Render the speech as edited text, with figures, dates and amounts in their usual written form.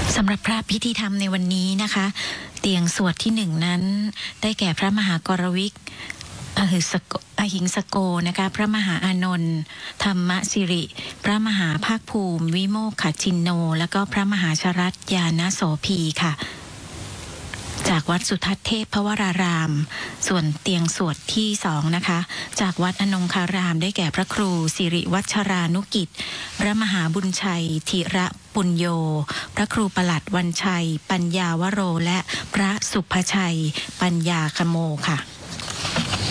สำหรับพระพิธีธรรมในวันนี้นะคะเตียงสวดที่หนึ่งนั้นได้แก่พระมหากรวิกอหิงสโกนะคะพระมหาอานนท์ธรรมสิริพระมหาภาคภูมิวิโมกขจินโนและก็พระมหาชรัตญาณโสภีค่ะจากวัดสุทัศน์เทพพวรารามส่วนเตียงสวดที่สองนะคะจากวัดอนงคารามได้แก่พระครูสิริวัชรานุกิจพระมหาบุญชัยธีระปุญโยพระครูประหลัดวันชัยปัญญาวโรและพระสุภชัยปัญญาคโมค่ะ